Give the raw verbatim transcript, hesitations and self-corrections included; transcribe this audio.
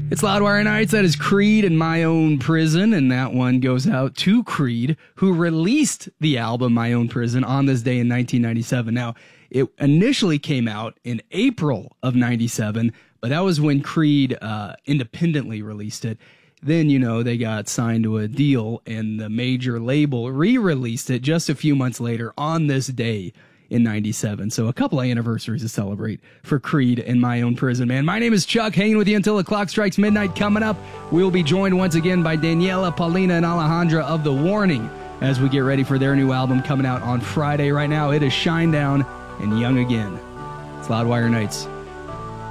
It's Loudwire Nights. That is Creed and My Own Prison, and that one goes out to Creed, who released the album My Own Prison on this day in nineteen ninety-seven. Now, it initially came out in April of ninety-seven, but that was when Creed uh, independently released it. Then, you know, they got signed to a deal, and the major label re-released it just a few months later on this day in ninety-seven. So a couple of anniversaries to celebrate for Creed and My Own Prison, man. My name is Chuck, hanging with you until the clock strikes midnight. Coming up, we'll be joined once again by Daniela, Paulina, and Alejandra of The Warning as we get ready for their new album coming out on Friday. Right now, it is Shinedown and Young Again. It's Loudwire Nights.